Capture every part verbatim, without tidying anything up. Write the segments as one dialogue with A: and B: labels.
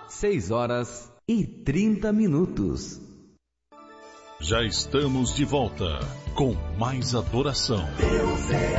A: seis horas e trinta minutos.
B: Já estamos de volta com mais adoração.
C: Deus é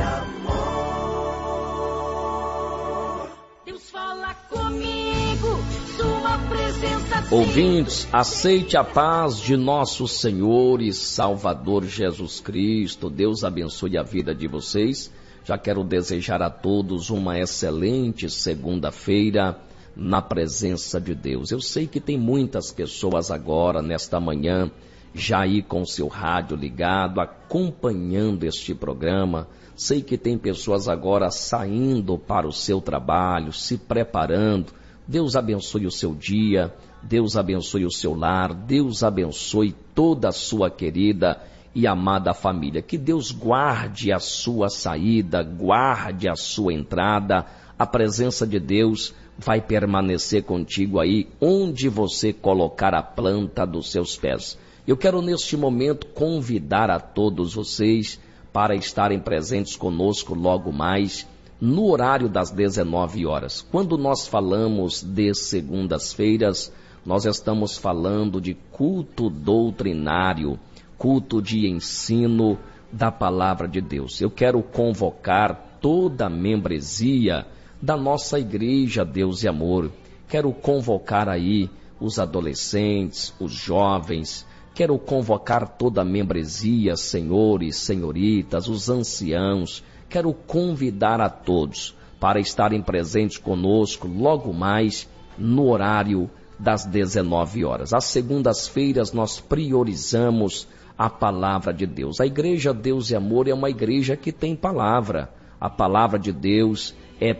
C: amor. Deus fala comigo, sua presença.
D: Ouvintes, aceite a paz de nosso Senhor e Salvador Jesus Cristo. Deus abençoe a vida de vocês. Já quero desejar a todos uma excelente segunda-feira na presença de Deus. Eu sei que tem muitas pessoas agora, nesta manhã, já aí com o seu rádio ligado, acompanhando este programa. Sei que tem pessoas agora saindo para o seu trabalho, se preparando. Deus abençoe o seu dia, Deus abençoe o seu lar, Deus abençoe toda a sua querida e amada família. Que Deus guarde a sua saída, guarde a sua entrada. A presença de Deus vai permanecer contigo aí, onde você colocar a planta dos seus pés. Eu quero neste momento convidar a todos vocês para estarem presentes conosco logo mais no horário das dezenove horas. Quando nós falamos de segundas-feiras, nós estamos falando de culto doutrinário, culto de ensino da palavra de Deus. Eu quero convocar toda a membresia da nossa igreja Deus e Amor. Quero convocar aí os adolescentes, os jovens. Quero convocar toda a membresia, senhores, senhoritas, os anciãos. Quero convidar a todos para estarem presentes conosco logo mais no horário das dezenove horas. Às segundas-feiras nós priorizamos a palavra de Deus. A igreja Deus e Amor é uma igreja que tem palavra. A palavra de Deus é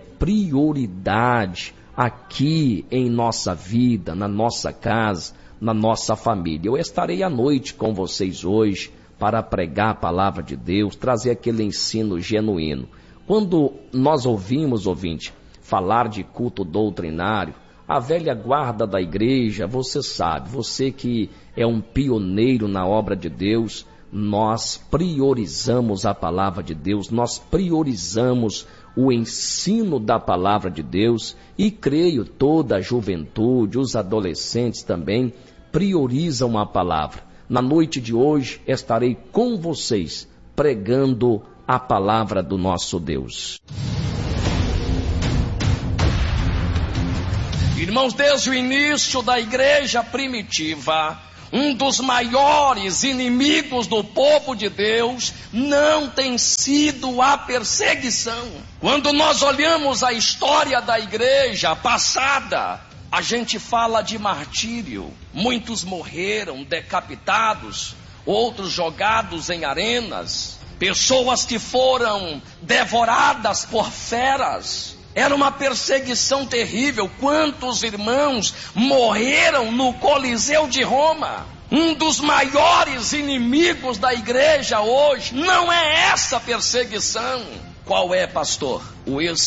D: prioridade aqui em nossa vida, na nossa casa, na nossa família. Eu estarei à noite com vocês hoje para pregar a palavra de Deus, trazer aquele ensino genuíno. Quando nós ouvimos, ouvinte, falar de culto doutrinário, a velha guarda da igreja, você sabe, você que é um pioneiro na obra de Deus, nós priorizamos a palavra de Deus, nós priorizamos o ensino da palavra de Deus e creio toda a juventude, os adolescentes também priorizam a palavra. Na noite de hoje estarei com vocês pregando a palavra do nosso Deus.
E: Irmãos, desde o início da igreja primitiva, um dos maiores inimigos do povo de Deus não tem sido a perseguição. Quando nós olhamos a história da igreja passada, a gente fala de martírio. Muitos morreram decapitados, outros jogados em arenas, pessoas que foram devoradas por feras. Era uma perseguição terrível. Quantos irmãos morreram no Coliseu de Roma? Um dos maiores inimigos da igreja hoje não é essa perseguição. Qual é, pastor? O